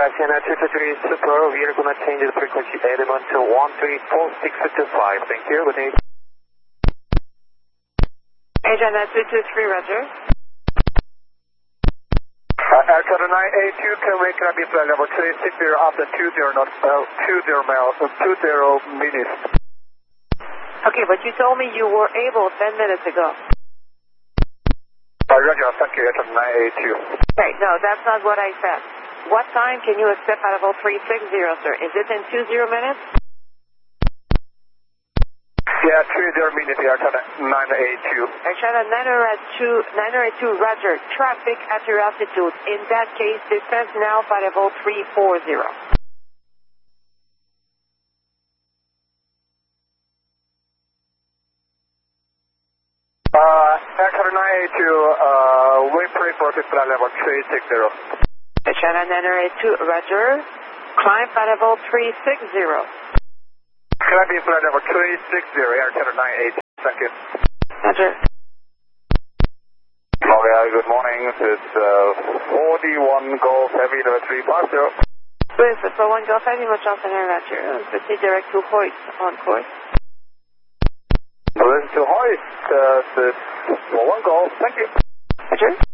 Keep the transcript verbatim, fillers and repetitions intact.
Sienna two two three Super, we are going to change the frequency element to one three four six two five. Thank you, good day. Agent two two three, roger. Uh, Air Canada nine eight two, can we grab your flight level three six zero after two zero, not, uh, two zero, mile, uh, two zero minutes? Okay, but you told me you were able ten minutes ago. Uh, roger, thank you, Air Canada nine eight two. Okay, no, that's not what I said. What time can you accept at level three six zero, sir? Is it in two zero minutes? Yeah, three zero minutes, Air Canada nine eight two. Air Canada nine eight two, roger. Traffic at your altitude. In that case, descend now by level three four zero. Uh, Air Canada nine eight two, uh, we prefer to flight level three six zero. Air Canada nine eight two, roger. Climb by level three six zero. Can I be flight level three six zero, Air Canada nine eight two, thank you. Roger. Okay, good morning, it's uh, forty-one Golf Heavy level three five zero. Oui, c'est pas one Golf Heavy, votre chance en voiture. Petit direct to Hoyt, on course. Listen to Hoyt, uh, it's one Golf, thank you. Roger.